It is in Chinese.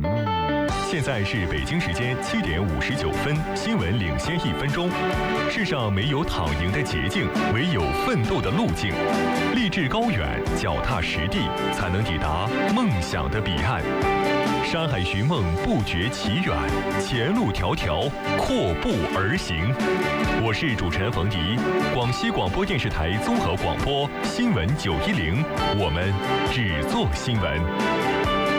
现在是北京时间7:59，新闻领先1分钟。世上没有躺赢的捷径，唯有奋斗的路径。立志高远，脚踏实地，才能抵达梦想的彼岸。山海寻梦，不觉其远，前路迢迢，阔步而行。我是主持人冯迪，广西广播电视台综合广播新闻910，我们只做新闻。